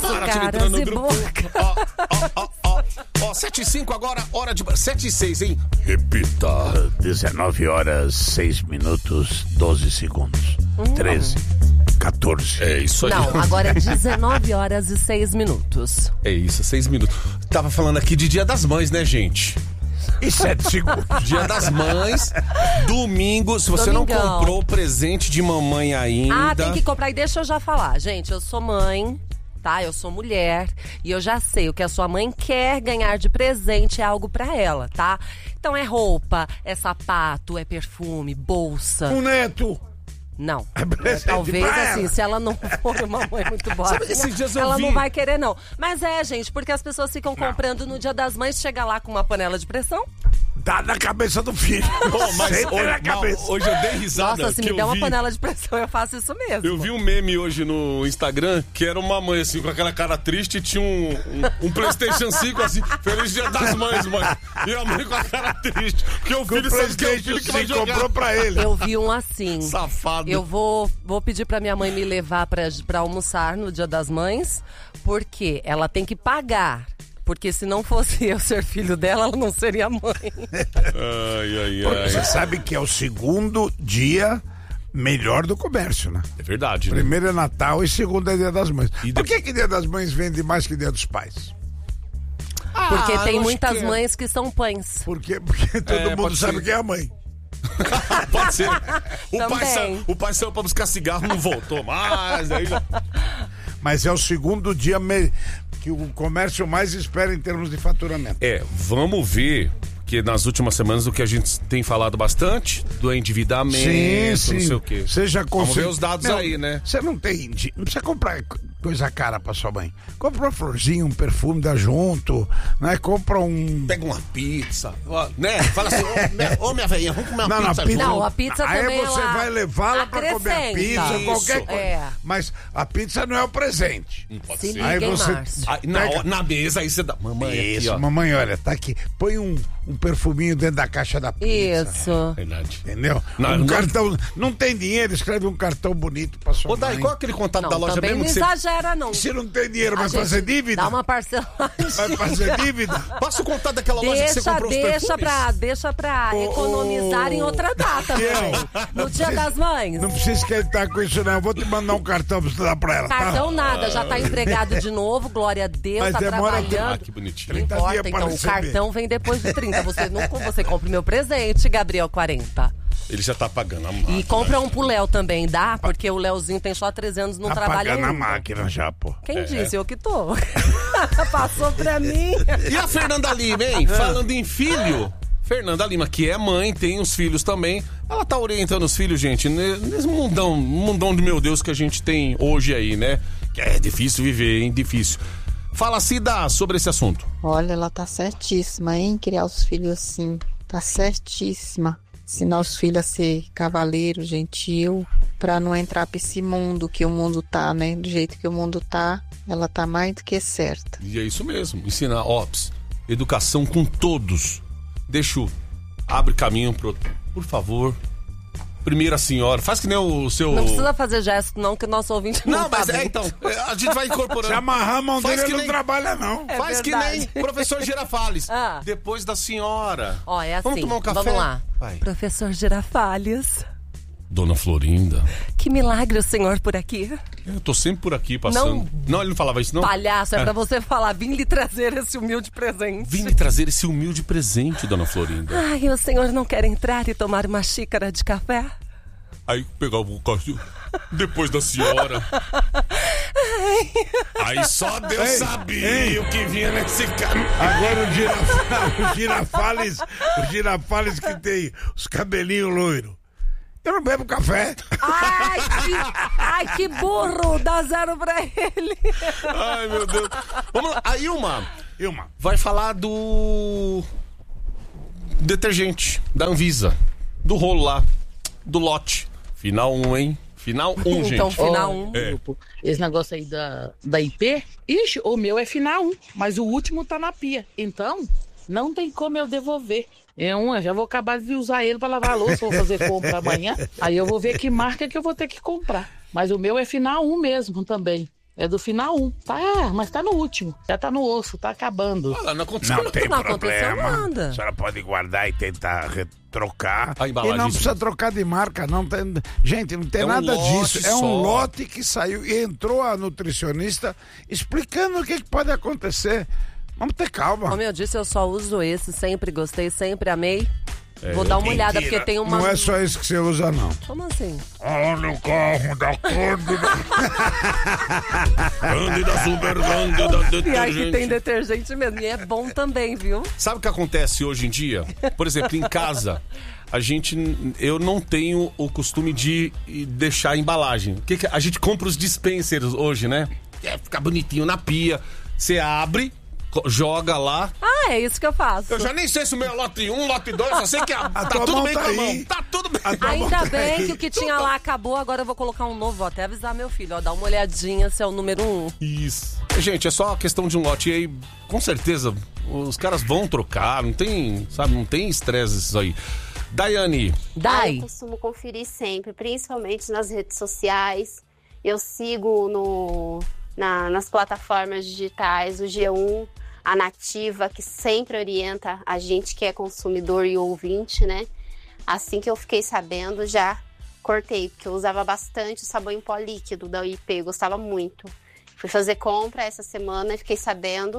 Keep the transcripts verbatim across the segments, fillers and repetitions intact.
Para, caras no e grupo. boca. Ó, ó, ó, ó. Ó, sete e cinco agora, hora de... sete e seis, hein? Repita. dezenove horas, seis minutos, doze segundos. Hum. treze, catorze. É isso aí. Não, agora é dezenove horas e seis minutos. É isso, seis minutos. Tava falando aqui de Dia das Mães, né, gente? E sete segundos. Dia das Mães, domingo. Se você Domingão. não comprou presente de mamãe ainda... Ah, tem que comprar. E deixa eu já falar. Gente, eu sou mãe, tá? Eu sou mulher. E eu já sei o que a sua mãe quer ganhar de presente é algo pra ela, tá? Então é roupa, é sapato, é perfume, bolsa. Um neto. Não. É presente Talvez, pra assim, ela. se ela não for uma mãe muito boa, Sabe, esses dias eu ela vi- não vai querer, não. Mas é, gente, porque as pessoas ficam comprando no Dia das Mães, chega lá com uma panela de pressão. Dá na cabeça do filho. Pô, mas Sempre hoje, na cabeça. não, hoje eu dei risada. Nossa, se que me eu der uma vi- panela de pressão, eu faço isso mesmo. Eu vi um meme hoje no Instagram que era uma mãe, assim, com aquela cara triste e tinha um, um, um PlayStation cinco, assim, Feliz Dia das Mães, mãe. E a mãe com a cara triste. Porque o O filho sabe que é o filho que vai PlayStation jogar. comprou pra ele. Eu vi um assim. Safado. Eu vou, vou pedir pra minha mãe me levar pra, pra almoçar no Dia das Mães, porque ela tem que pagar. Porque se não fosse eu ser filho dela, ela não seria mãe. Ai, ai, ai. Você sabe que é o segundo dia melhor do comércio, né? É verdade, né? Primeiro é Natal e segundo é Dia das Mães. E Por de- que que Dia das Mães vende mais que Dia dos Pais? Porque Ah, eu tem acho muitas que é. mães que são pães. Por quê? Porque todo É, mundo pode sabe ser. quem é a mãe. Pode ser. O pai, Também. sa... o pai saiu pra buscar cigarro, não voltou mais. Aí já... Mas é o segundo dia me- que o comércio mais espera em termos de faturamento. É, vamos ver, que nas últimas semanas o que a gente tem falado bastante, do endividamento, não sei o quê. Você já Vamos consegue... ver os dados Meu, aí, né? Você não tem... di- Não precisa comprar co- coisa cara pra sua mãe. Compra uma florzinha, um perfume, dá junto, né? Compra um... Pega uma pizza, ó, né? Fala assim, ô, minha, ô, minha velhinha, vamos comer uma Não, na pizza pizza- junto. Não, a pizza Aí também você ela vai levá-la pra comer a acrescenta. pizza, qualquer Isso. coisa. É. Mas a pizza não é o presente. Não pode Se ser. liga, Aí hein, você- Márcio? Aí, na, Pega- na mesa, aí você dá. Mamãe, aqui, Isso, ó. mamãe, olha, tá aqui. Põe um, um perfuminho dentro da caixa da pizza. Isso. Verdade. Entendeu? Não, um não- cartão. Não tem dinheiro, escreve um cartão bonito pra sua Ô, Dai, mãe. qual é aquele contato Não, da loja também mesmo não que você... exagera, não. Se não tem dinheiro, vai A gente fazer dívida? Dá uma parcelagem. Vai fazer dívida? Passa o contato daquela loja que você Deixa, comprou os deixa perfumes. pra, deixa pra Ô, economizar ô, em outra data, Fiel, mãe. No Dia das Mães. Não precisa esquentar com isso, não. Eu vou te mandar um cartão pra você dar pra ela. tá? Cartão nada, já tá empregado de novo, glória a Deus, Mas tá demora- trabalhando. Ah, que bonitinho. Não trinta dias importa, pra então o receber. cartão vem depois de trinta. Você não você compra o meu presente, Gabriel quarenta. Ele já tá pagando a E máquina. compra um pro Léo também, dá? Porque o Léozinho tem só treze anos, não Tá trabalha pagando a ainda. máquina já, pô. Quem disse? Eu que tô. Passou pra mim. E a Fernanda Lima, hein? Falando em filho... Fernanda Lima, que é mãe, tem os filhos também. Ela tá orientando os filhos, gente, ne- nesse mundão, mundão de meu Deus que a gente tem hoje aí, né? Que é difícil viver, hein? Difícil. Fala, Cida, sobre esse assunto. Olha, ela tá certíssima, hein? Criar os filhos assim. Tá certíssima. Ensinar os filhos a ser cavaleiro, gentil, pra não entrar pra esse mundo que o mundo tá, né? Do jeito que o mundo tá, ela tá mais do que certa. E é isso mesmo, ensinar, ops, educação com todos. Deixa o... Abre caminho pro... Por favor. Primeira senhora, faz que nem o seu... Não precisa fazer gesto, não, que o nosso ouvinte não, Não, tá mas bem. é, então, a gente vai incorporando. Se amarrar a mão Faz dele, que ele nem- não trabalha, não. É Faz verdade. que nem professor Girafales. Ah. Depois da senhora. Ó, é assim. Vamos tomar um café? Vamos lá. Vai. Professor Girafales, Dona Florinda, que milagre o senhor por aqui. eu tô sempre por aqui passando. Não. Não, ele não falava isso, não? Palhaço, é pra você falar, vim lhe trazer esse humilde presente. Vim lhe trazer esse humilde presente, Dona Florinda. Ai, o senhor não quer entrar e tomar uma xícara de café? Aí pegava o cachorro. Depois da senhora. Aí só Deus Ei, sabia ei. o que vinha nesse cara. Agora o girafa, o girafales, o girafales que tem os cabelinhos loiros. Eu não bebo café. Ai, que, ai, que burro! Dá zero pra ele. Ai, meu Deus. Vamos lá. A Ilma Ilma, vai falar do detergente da Anvisa. Do rolo lá. Do lote. Final um, hein? Final um, gente. Então, final Ó, um. É. grupo, esse negócio aí da, da I P, ixi, o meu é final um, mas o último tá na pia. Então, não tem como eu devolver. É um, eu já vou acabar de usar ele pra lavar a louça, vou fazer compra amanhã. Aí eu vou ver que marca que eu vou ter que comprar. Mas o meu é final um mesmo também. É do final um. Tá, mas tá no último. Já tá no osso, tá acabando. Ah, não aconteceu Não nada. tem Não aconteceu problema. nada. A senhora pode guardar e tentar trocar. A embalagem, E não precisa sim. trocar de marca, não tem. Gente, não tem É um nada lote disso. É um só. lote que saiu e entrou a nutricionista explicando o que, que pode acontecer. Vamos ter calma. Como eu disse, eu só uso esse, sempre gostei, sempre amei. Vou dar uma olhada, Mentira. porque tem uma... Não é só isso que você usa, não. Como assim? Olha o carro da Cândida. Cândida, super Cândida, E aí que detergente. tem detergente mesmo. E é bom também, viu? Sabe o que acontece hoje em dia? Por exemplo, em casa, a gente, eu não tenho o costume de deixar a embalagem. O que que a gente compra os dispensers hoje, né? Quer ficar bonitinho na pia. Você abre, co- joga lá. Ah, é isso que eu faço. Eu já nem sei se o meu é lote um, lote dois, só sei que a, tá tua tudo mão bem tá com a aí. mão. Tá tudo bem. A tua mão Ainda tá bem aí. que o que tinha lá acabou, agora eu vou colocar um novo. Vou até avisar meu filho, ó, dá uma olhadinha se é o número um. Isso. Gente, é só a questão de um lote. E aí, com certeza, os caras vão trocar. Não tem, sabe, não tem estresse isso aí. Daiane, Ah, Dai. eu costumo conferir sempre, principalmente nas redes sociais. Eu sigo no, na- nas plataformas digitais, o G um, a Nativa, que sempre orienta a gente que é consumidor e ouvinte, né? Assim que eu fiquei sabendo, já cortei, porque eu usava bastante o sabão em pó líquido da I P, gostava muito. Fui fazer compra essa semana e fiquei sabendo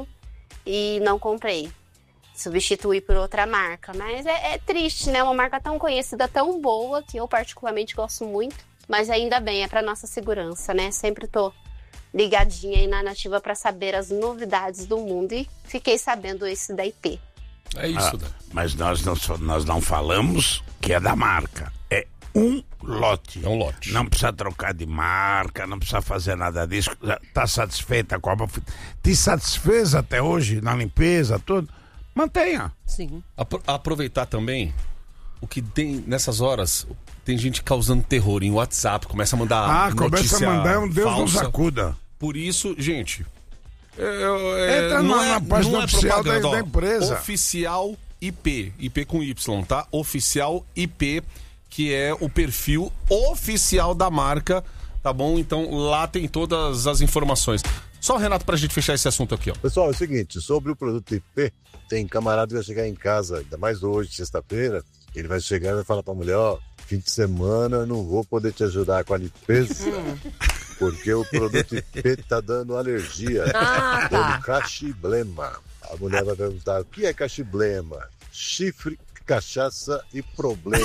e não comprei. Substituir por outra marca, mas é, é triste, né? Uma marca tão conhecida, tão boa, que eu particularmente gosto muito, mas ainda bem, é para nossa segurança, né? Sempre tô ligadinha aí na Nativa para saber as novidades do mundo e fiquei sabendo esse da I P. é isso, Ah, Dai. mas nós não, nós não falamos que é da marca. É um lote. É um lote. Não precisa trocar de marca, não precisa fazer nada disso. Tá satisfeita com a... Te satisfez até hoje na limpeza, tudo? Mantenha. Sim. Apro- aproveitar também o que tem nessas horas. Tem gente causando terror em WhatsApp, começa a mandar Ah, começa a notícia mandar, um Deus nos falsa. acuda. Por isso, gente, é, é, Entra não, na- é, na página não é oficial propaganda, da- ó. da empresa. Oficial I P, I P com Y, tá? Oficial I P, que é o perfil oficial da marca, tá bom? Então lá tem todas as informações. Só, Renato, pra gente fechar esse assunto aqui, ó. Pessoal, é o seguinte, sobre o produto I P, tem camarada que vai chegar em casa, ainda mais hoje, sexta-feira, ele vai chegar e vai falar pra mulher, ó, fim de semana eu não vou poder te ajudar com a limpeza, porque o produto I P tá dando alergia, Ah, tá. dando cachiblema. A mulher vai perguntar, o que é cachiblema? Chifre, cachaça e problema.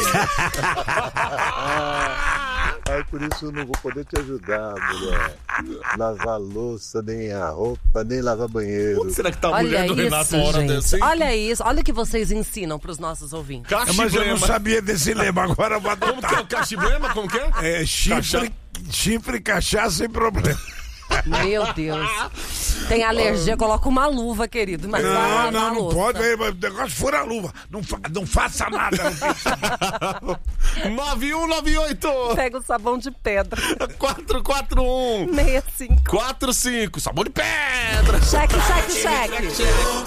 Aí por isso eu não vou poder te ajudar, mulher. Lavar louça, nem a roupa, nem lavar banheiro. Onde será que tá a Olha mulher do isso, Renato uma hora gente. dessa, hein? Olha isso. Olha o que vocês ensinam pros nossos ouvintes. Mas eu não Cachiblema. sabia desse lema, agora eu vou Como que é adotar. o cachiblema? Como que é? É chifre, chifre, cachaça sem problema. Meu Deus. Tem alergia, coloca uma luva, querido. Mas vai Não, lavar não, a não louça. pode. O negócio fura a luva. Não, fa- não faça nada. nove um nove oito Pega o sabão de pedra. quatro quatro um sessenta e cinco. quatro cinco. Sabão de pedra. Cheque, cheque, cheque.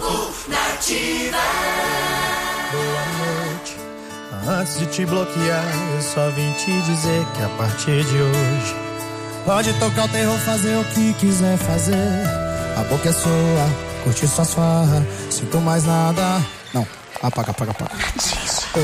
Boa noite. Antes de te bloquear, eu só vim te dizer que a partir de hoje pode tocar o terror, fazer o que quiser fazer. A boca é sua, curtir suas farras. Sinto mais nada. Não, apaga, apaga, apaga.